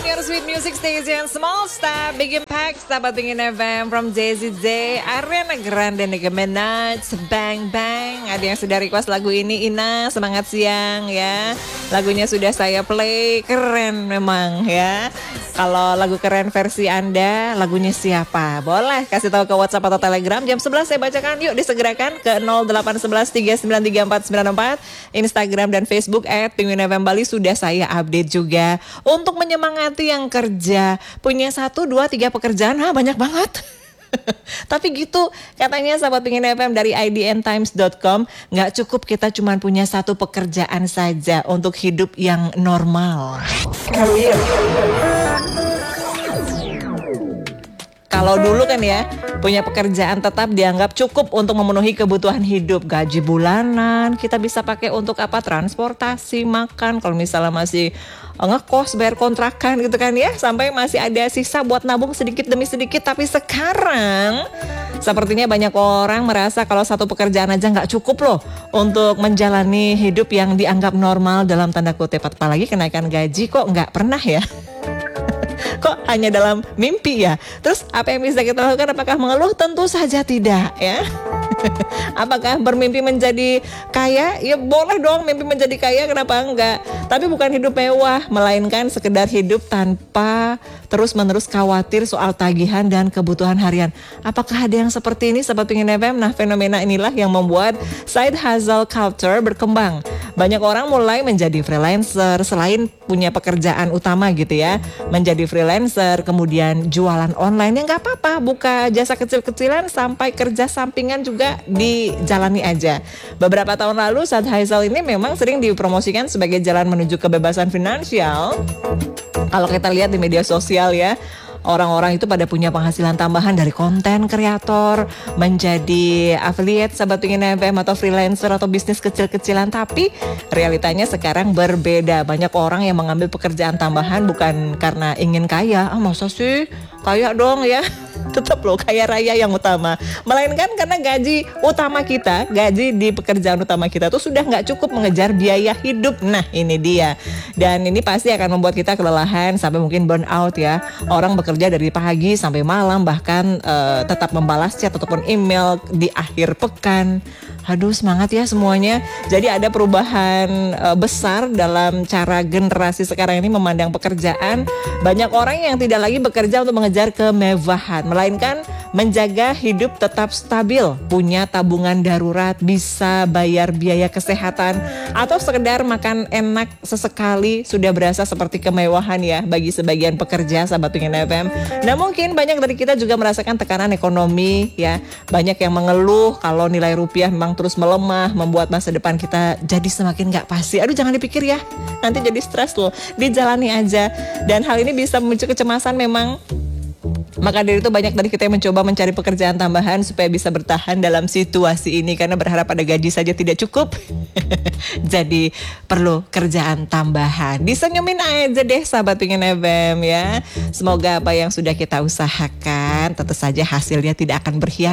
your sweet music station, Small Star, Big Impact, Sahabat Pingin FM from JZZ, Ariana Grande, Nicki Minaj, Bang Bang. Ada yang sudah request lagu ini, Ina, semangat siang ya. Lagunya sudah saya play, keren memang ya. Kalau lagu keren versi Anda, lagunya siapa? Boleh kasih tahu ke WhatsApp atau Telegram. Jam 11 saya bacakan, yuk disegerakan ke 0811 393494. Instagram dan Facebook @PinguinFM Bali sudah saya update juga. Untuk menyemangati yang kerja, punya 1, 2, 3 pekerjaan, banyak banget. Tapi gitu katanya sahabat Pingin FM dari idntimes.com, gak cukup kita cuma punya 1 pekerjaan saja untuk hidup yang normal. Kalau dulu kan ya, punya pekerjaan tetap dianggap cukup untuk memenuhi kebutuhan hidup. Gaji bulanan, kita bisa pakai untuk apa? Transportasi, makan. Kalau misalnya masih ngekos, bayar kontrakan gitu kan ya. Sampai masih ada sisa buat nabung sedikit demi sedikit. Tapi sekarang, sepertinya banyak orang merasa kalau 1 pekerjaan aja gak cukup loh untuk menjalani hidup yang dianggap normal dalam tanda kutip. Apalagi kenaikan gaji kok gak pernah ya. Kok hanya dalam mimpi ya? Terus apa yang bisa kita lakukan? Apakah mengeluh? Tentu saja tidak ya. Apakah bermimpi menjadi kaya? Ya boleh dong mimpi menjadi kaya, kenapa enggak? Tapi bukan hidup mewah, melainkan sekedar hidup tanpa terus-menerus khawatir soal tagihan dan kebutuhan harian. Apakah ada yang seperti ini Sahabat Pingin FM? Nah, fenomena inilah yang membuat side hustle culture berkembang. Banyak orang mulai menjadi freelancer selain punya pekerjaan utama gitu ya. Menjadi freelancer, kemudian jualan online, ya nggak apa-apa. Buka jasa kecil-kecilan sampai kerja sampingan juga dijalani aja. Beberapa tahun lalu side hustle ini memang sering dipromosikan sebagai jalan menuju kebebasan finansial. Kalau kita lihat di media sosial ya, orang-orang itu pada punya penghasilan tambahan dari konten kreator, menjadi affiliate Sahabat Pingin FM atau freelancer atau bisnis kecil-kecilan. Tapi realitanya sekarang berbeda. Banyak orang yang mengambil pekerjaan tambahan bukan karena ingin kaya. Masa sih kaya dong ya? Tetap loh kaya raya yang utama. Melainkan karena gaji utama kita, gaji di pekerjaan utama kita tuh sudah gak cukup mengejar biaya hidup. Nah ini dia. Dan ini pasti akan membuat kita kelelahan sampai mungkin burn out ya. Orang bekerja dari pagi sampai malam, bahkan tetap membalas chat ataupun email di akhir pekan. Aduh semangat ya semuanya. Jadi ada perubahan besar dalam cara generasi sekarang ini memandang pekerjaan. Banyak orang yang tidak lagi bekerja untuk mengejar kemewahan, melainkan menjaga hidup tetap stabil, punya tabungan darurat, bisa bayar biaya kesehatan, atau sekedar makan enak sesekali sudah berasa seperti kemewahan ya bagi sebagian pekerja Sahabat Pingin FM. Nah mungkin banyak dari kita juga merasakan tekanan ekonomi ya. Banyak yang mengeluh kalau nilai rupiah memang terus melemah, membuat masa depan kita jadi semakin gak pasti. Aduh jangan dipikir ya, nanti jadi stres loh, dijalani aja. Dan hal ini bisa memicu kecemasan memang. Maka dari itu banyak dari kita yang mencoba mencari pekerjaan tambahan supaya bisa bertahan dalam situasi ini. Karena berharap ada gaji saja tidak cukup. Jadi perlu kerjaan tambahan. Disenyumin aja deh Sahabat Pingin FM ya. Semoga apa yang sudah kita usahakan tentu saja hasilnya tidak akan berkhianat.